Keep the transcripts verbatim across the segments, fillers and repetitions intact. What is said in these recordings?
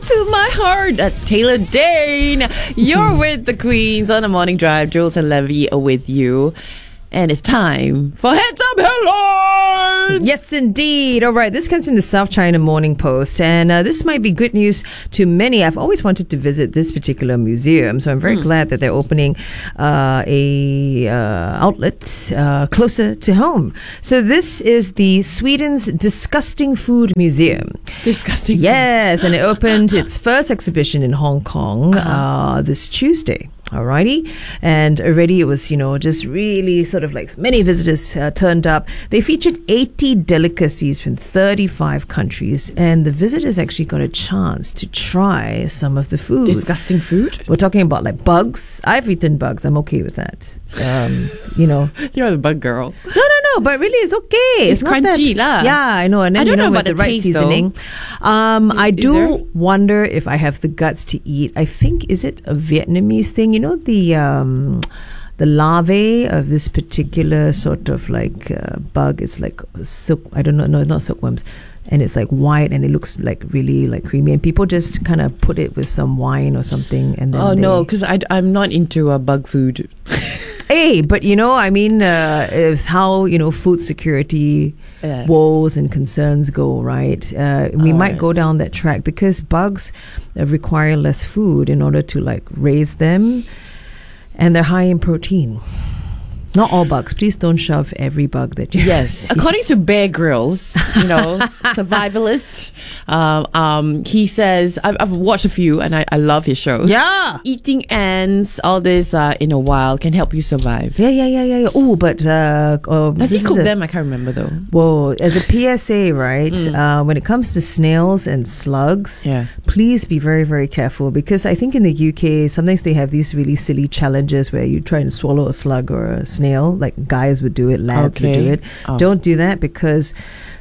to my heart. That's Taylor Dane. You're with the Queens on the Morning Drive. Jules and Levy are with you. And it's time for Heads Up Headlines! Yes, indeed. All right, this comes from the South China Morning Post, and uh, this might be good news to many. I've always wanted to visit this particular museum, so I'm very mm. glad that they're opening uh, a uh, outlet uh, closer to home. So this is the Sweden's Disgusting Food Museum. Disgusting Yes, and it opened its first exhibition in Hong Kong uh-huh. uh, this Tuesday. Alrighty, and already it was, you know, just really sort of like many visitors uh, turned up. They featured eighty delicacies from thirty-five countries, and the visitors actually got a chance to try some of the food. Disgusting food? We're talking about like bugs. I've eaten bugs. I'm okay with that. Um, you know, you're the bug girl. No, no, no. But really, it's okay. It's, it's crunchy, lah. Yeah, I know. And then I don't you know, know with about the, the right taste, seasoning. Um, is, I do there? wonder if I have the guts to eat. I think is it a Vietnamese thing? You know the um, the larvae of this particular sort of like uh, bug. It's like silk. I don't know. No, not silkworms. And it's like white, and it looks like really like creamy. And people just kind of put it with some wine or something. And then oh they, no, because I'm not into uh, bug food. Hey, but you know, I mean, uh, it's how, you know, food security yes. woes and concerns go, right? Uh, we All might right. go down that track because bugs uh, require less food in order to like raise them, and they're high in protein. Not all bugs. Please don't shove every bug that you Yes. According to Bear Grylls, you know, survivalist, um, um, he says, I've, I've watched a few and I, I love his shows. Yeah. Eating ants, all this uh, in a while can help you survive. Yeah, yeah, yeah, yeah. yeah. Oh, but... Uh, uh, Does he cook a, them? I can't remember though. Whoa. As a P S A, right, mm. uh, when it comes to snails and slugs, yeah. please be very, very careful, because I think in the U K, sometimes they have these really silly challenges where you try and swallow a slug or a snail, like guys would do it, lads okay. would do it. Oh. Don't do that, because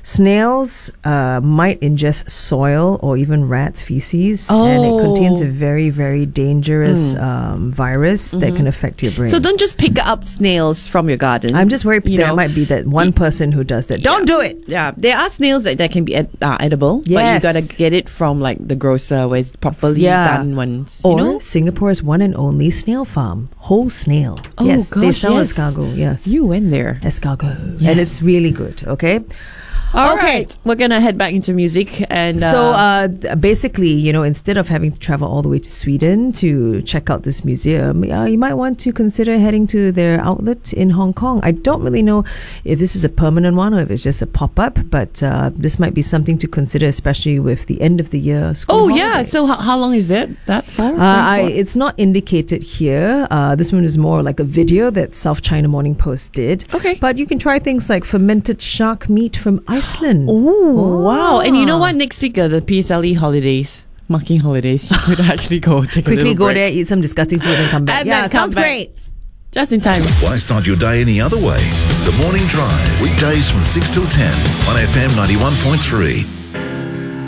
snails uh, might ingest soil or even rats' feces, oh. and it contains a very, very dangerous mm. um, virus mm-hmm. that can affect your brain. So don't just pick up snails from your garden. I'm just worried you there know? might be that one person who does that. Don't yeah. do it. Yeah, there are snails that, that can be ed- uh, edible, yes. but you gotta get it from like the grocer where it's properly yeah. done ones. Or you know? Singapore's one and only snail farm, whole snail. Oh yes, gosh, they sell yes. escargot. Yes, you went there. Escargot, yes. and it's really good. Okay. All okay. right, we're gonna head back into music, and uh, so uh, basically, you know, instead of having to travel all the way to Sweden to check out this museum, uh, you might want to consider heading to their outlet in Hong Kong. I don't really know if this is a permanent one or if it's just a pop-up, but uh, this might be something to consider, especially with the end of the year school oh holiday. yeah. So how, how long is that that for? Uh, I, it's not indicated here. Uh, this one is more like a video that South China Morning Post did. Okay, but you can try things like fermented shark meat from Iceland. Ooh. Oh, wow. And you know what? Next week, uh, the P S L E holidays, marking holidays, you could actually go take Quickly a little go break. there, eat some disgusting food and come back. And yeah, then come sounds back. great. Just in time. Why start your day any other way? The Morning Drive, weekdays from six till ten on F M ninety-one point three.